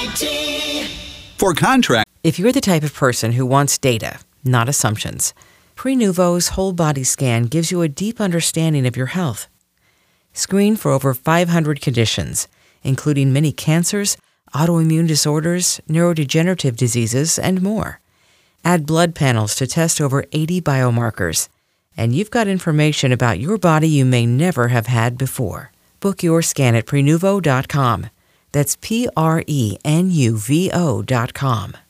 For contract. If you're the type of person who wants data, not assumptions, Prenuvo's whole body scan gives you a deep understanding of your health. Screen for over 500 conditions, including many cancers, autoimmune disorders, neurodegenerative diseases, and more. Add blood panels to test over 80 biomarkers, and you've got information about your body you may never have had before. Book your scan at Prenuvo.com. That's Prenuvo.com.